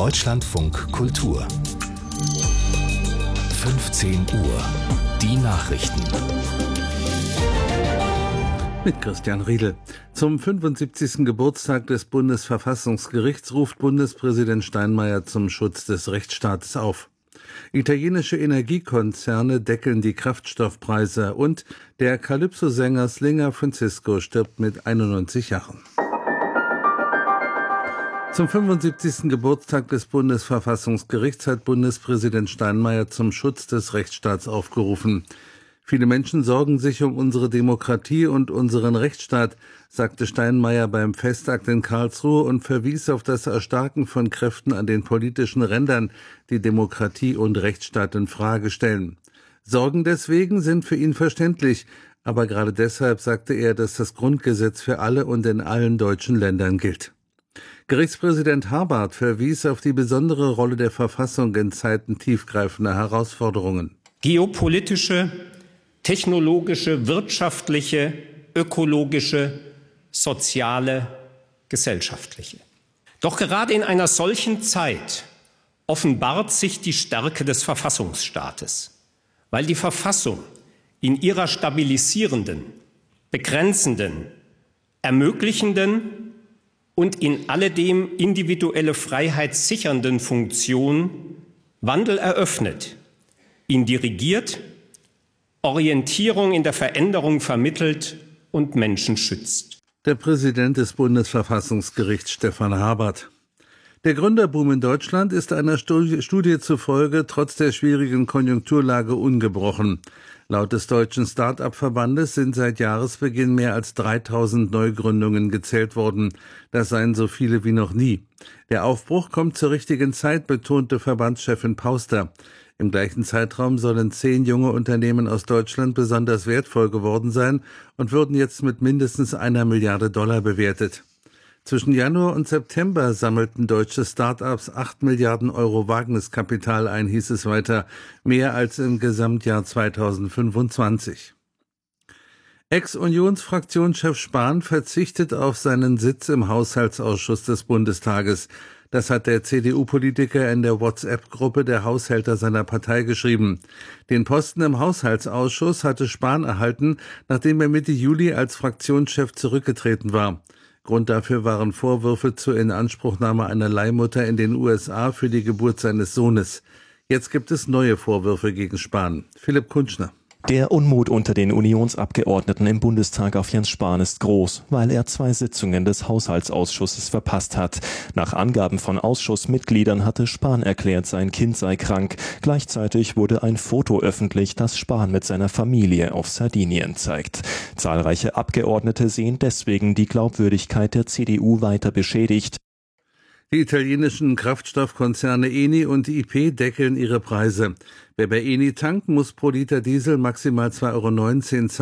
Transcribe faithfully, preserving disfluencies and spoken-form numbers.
Deutschlandfunk Kultur fünfzehn Uhr. Die Nachrichten. Mit Christian Riedel. Zum fünfundsiebzigsten Geburtstag des Bundesverfassungsgerichts ruft Bundespräsident Steinmeier zum Schutz des Rechtsstaates auf. Italienische Energiekonzerne deckeln die Kraftstoffpreise und der Calypso-Sänger Slinger Francisco stirbt mit einundneunzig Jahren. Zum fünfundsiebzigsten Geburtstag des Bundesverfassungsgerichts hat Bundespräsident Steinmeier zum Schutz des Rechtsstaats aufgerufen. Viele Menschen sorgen sich um unsere Demokratie und unseren Rechtsstaat, sagte Steinmeier beim Festakt in Karlsruhe und verwies auf das Erstarken von Kräften an den politischen Rändern, die Demokratie und Rechtsstaat in Frage stellen. Sorgen deswegen sind für ihn verständlich, aber gerade deshalb sagte er, dass das Grundgesetz für alle und in allen deutschen Ländern gilt. Gerichtspräsident Habart verwies auf die besondere Rolle der Verfassung in Zeiten tiefgreifender Herausforderungen. Geopolitische, technologische, wirtschaftliche, ökologische, soziale, gesellschaftliche. Doch gerade in einer solchen Zeit offenbart sich die Stärke des Verfassungsstaates, weil die Verfassung in ihrer stabilisierenden, begrenzenden, ermöglichenden und in alledem individuelle Freiheit sichernden Funktion Wandel eröffnet, ihn dirigiert, Orientierung in der Veränderung vermittelt und Menschen schützt. Der Präsident des Bundesverfassungsgerichts Stefan Habart. Der Gründerboom in Deutschland ist einer Studie zufolge trotz der schwierigen Konjunkturlage ungebrochen. Laut des Deutschen Start-up-Verbandes sind seit Jahresbeginn mehr als dreitausend Neugründungen gezählt worden. Das seien so viele wie noch nie. Der Aufbruch kommt zur richtigen Zeit, betonte Verbandschefin Pauster. Im gleichen Zeitraum sollen zehn junge Unternehmen aus Deutschland besonders wertvoll geworden sein und würden jetzt mit mindestens einer Milliarde Dollar bewertet. Zwischen Januar und September sammelten deutsche Start-ups acht Milliarden Euro Wagniskapital ein, hieß es weiter, mehr als im Gesamtjahr zweitausendfünfundzwanzig. Ex-Unionsfraktionschef Spahn verzichtet auf seinen Sitz im Haushaltsausschuss des Bundestages. Das hat der C D U-Politiker in der WhatsApp-Gruppe der Haushälter seiner Partei geschrieben. Den Posten im Haushaltsausschuss hatte Spahn erhalten, nachdem er Mitte Juli als Fraktionschef zurückgetreten war. Grund dafür waren Vorwürfe zur Inanspruchnahme einer Leihmutter in den U S A für die Geburt seines Sohnes. Jetzt gibt es neue Vorwürfe gegen Spahn. Philipp Kunschner. Der Unmut unter den Unionsabgeordneten im Bundestag auf Jens Spahn ist groß, weil er zwei Sitzungen des Haushaltsausschusses verpasst hat. Nach Angaben von Ausschussmitgliedern hatte Spahn erklärt, sein Kind sei krank. Gleichzeitig wurde ein Foto öffentlich, das Spahn mit seiner Familie auf Sardinien zeigt. Zahlreiche Abgeordnete sehen deswegen die Glaubwürdigkeit der C D U weiter beschädigt. Die italienischen Kraftstoffkonzerne Eni und I P deckeln ihre Preise. Wer bei Eni tankt, muss pro Liter Diesel maximal zwei Euro neunzehn zahlen.